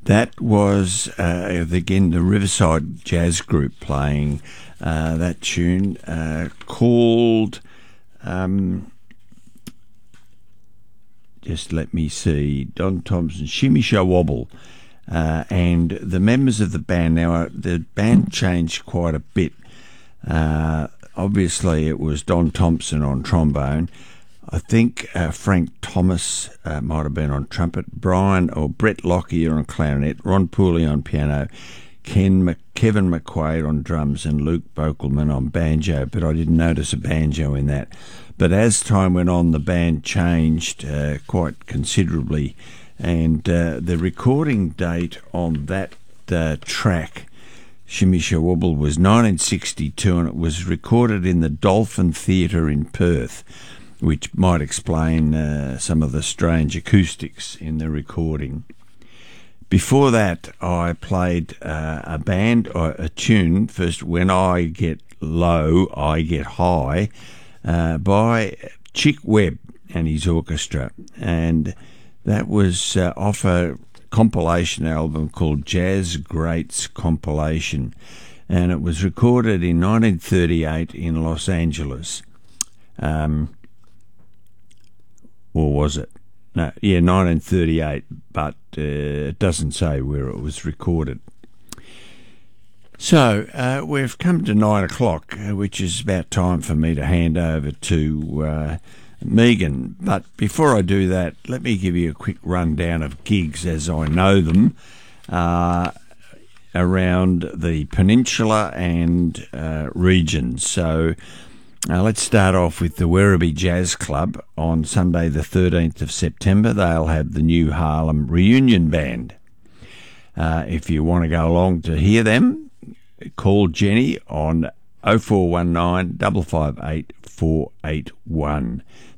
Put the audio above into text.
That was, again, the Riverside Jazz Group playing that tune called, just let me see, Don Thompson, Shimmy Show Wobble. And the members of the band, now the band changed quite a bit. Obviously, it was Don Thompson on trombone. I think Frank Thomas might have been on trumpet, Brian or Brett Lockyer on clarinet, Ron Pooley on piano, Kevin McQuaid on drums, and Luke Bokelman on banjo, but I didn't notice a banjo in that. But as time went on, the band changed quite considerably, and the recording date on that track, Shimmy Show Wobble, was 1962, and it was recorded in the Dolphin Theatre in Perth, which might explain some of the strange acoustics in the recording. Before that, I played a band, or a tune, first, When I Get Low, I Get High, by Chick Webb and his orchestra. And that was off a compilation album called Jazz Greats Compilation. And it was recorded in 1938 in Los Angeles. Or was it? No, yeah, 1938, but it doesn't say where it was recorded. So we've come to 9 o'clock, which is about time for me to hand over to Megan. But before I do that, let me give you a quick rundown of gigs as I know them around the peninsula and regions. So let's start off with the Werribee Jazz Club on Sunday the 13th of September. They'll have the New Harlem Reunion Band. If you want to go along to hear them, call Jenny on 0419 558 481.